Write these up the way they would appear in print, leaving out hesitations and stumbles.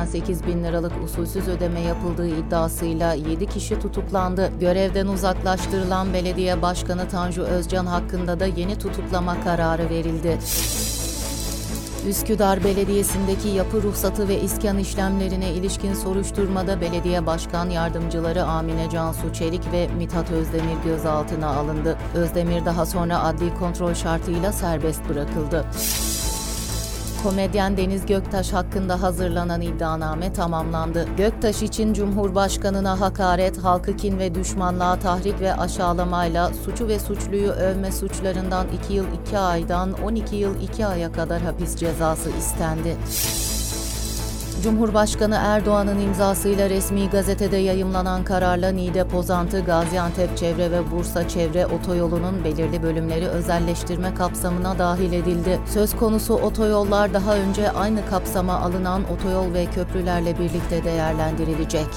88 bin liralık usulsüz ödeme yapıldığı iddiasıyla 7 kişi tutuklandı. Görevden uzaklaştırılan belediye başkanı Tanju Özcan hakkında da yeni tutuklama kararı verildi. Üsküdar Belediyesi'ndeki yapı ruhsatı ve iskan işlemlerine ilişkin soruşturmada belediye başkan yardımcıları Amine Cansu Çelik ve Mithat Özdemir gözaltına alındı. Özdemir daha sonra adli kontrol şartıyla serbest bırakıldı. Komedyen Deniz Göktaş hakkında hazırlanan iddianame tamamlandı. Göktaş için Cumhurbaşkanına hakaret, halkı kin ve düşmanlığa tahrik ve aşağılamayla suçu ve suçluyu övme suçlarından 2 yıl 2 aydan 12 yıl 2 aya kadar hapis cezası istendi. Cumhurbaşkanı Erdoğan'ın imzasıyla resmi gazetede yayımlanan kararla Niğde-Pozantı, Gaziantep Çevre ve Bursa Çevre otoyolunun belirli bölümleri özelleştirme kapsamına dahil edildi. Söz konusu otoyollar daha önce aynı kapsama alınan otoyol ve köprülerle birlikte değerlendirilecek.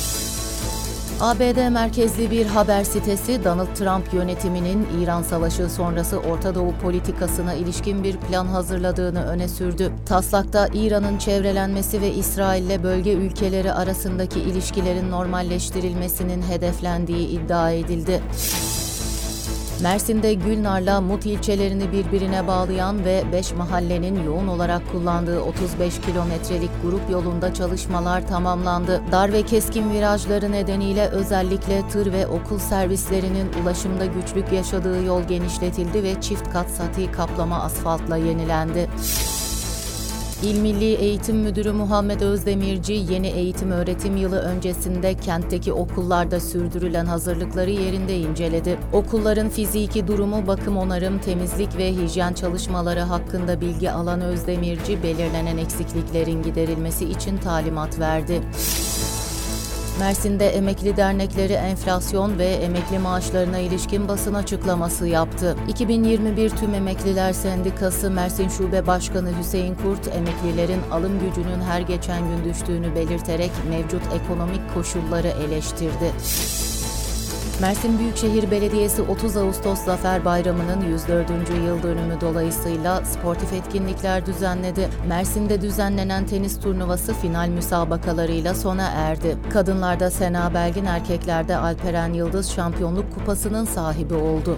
ABD merkezli bir haber sitesi, Donald Trump yönetiminin İran Savaşı sonrası Orta Doğu politikasına ilişkin bir plan hazırladığını öne sürdü. Taslakta İran'ın çevrelenmesi ve İsrail'le bölge ülkeleri arasındaki ilişkilerin normalleştirilmesinin hedeflendiği iddia edildi. Mersin'de Gülnar'la Mut ilçelerini birbirine bağlayan ve 5 mahallenin yoğun olarak kullandığı 35 kilometrelik grup yolunda çalışmalar tamamlandı. Dar ve keskin virajları nedeniyle özellikle tır ve okul servislerinin ulaşımda güçlük yaşadığı yol genişletildi ve çift kat sati kaplama asfaltla yenilendi. İl Milli Eğitim Müdürü Muhammed Özdemirci, yeni eğitim-öğretim yılı öncesinde kentteki okullarda sürdürülen hazırlıkları yerinde inceledi. Okulların fiziki durumu, bakım onarım, temizlik ve hijyen çalışmaları hakkında bilgi alan Özdemirci, belirlenen eksikliklerin giderilmesi için talimat verdi. Mersin'de emekli dernekleri enflasyon ve emekli maaşlarına ilişkin basın açıklaması yaptı. 2021 Tüm Emekliler Sendikası Mersin Şube Başkanı Hüseyin Kurt, emeklilerin alım gücünün her geçen gün düştüğünü belirterek mevcut ekonomik koşulları eleştirdi. Mersin Büyükşehir Belediyesi 30 Ağustos Zafer Bayramı'nın 104. yıl dönümü dolayısıyla sportif etkinlikler düzenledi. Mersin'de düzenlenen tenis turnuvası final müsabakalarıyla sona erdi. Kadınlarda Sena Belgin, erkeklerde Alperen Yıldız şampiyonluk kupasının sahibi oldu.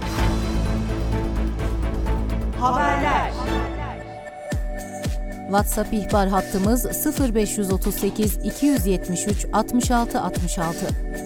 Haberler. WhatsApp ihbar hattımız 0538 273 66 66.